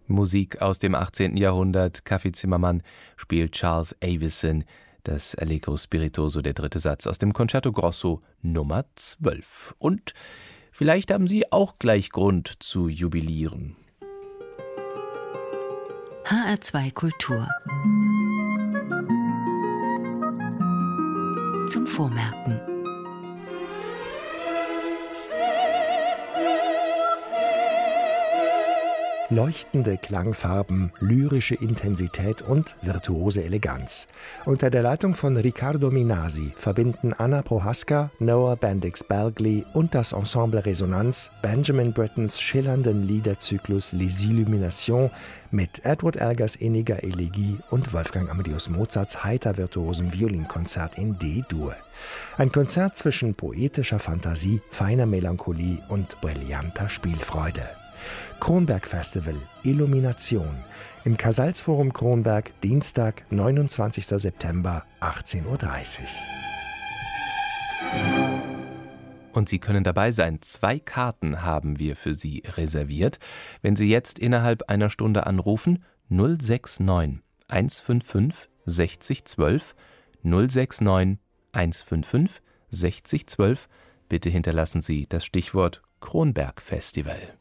Musik aus dem 18. Jahrhundert. Kaffeezimmermann spielt Charles Avison, das Allegro Spiritoso, der dritte Satz aus dem Concerto Grosso Nummer 12. Und vielleicht haben Sie auch gleich Grund zu jubilieren. HR2 Kultur zum Vormerken. Leuchtende Klangfarben, lyrische Intensität und virtuose Eleganz. Unter der Leitung von Riccardo Minasi verbinden Anna Prohaska, Noah Bendix-Bagley und das Ensemble Resonanz Benjamin Brittens schillernden Liederzyklus Les Illuminations mit Edward Elgars inniger Elegie und Wolfgang Amadeus Mozarts heiter virtuosem Violinkonzert in D-Dur. Ein Konzert zwischen poetischer Fantasie, feiner Melancholie und brillanter Spielfreude. Kronberg Festival Illumination im Casals-Forum Kronberg, Dienstag, 29. September, 18:30 Uhr. Und Sie können dabei sein. 2 Karten haben wir für Sie reserviert. Wenn Sie jetzt innerhalb einer Stunde anrufen, 069 155 60 12, 069 155 60 12. Bitte hinterlassen Sie das Stichwort Kronberg Festival.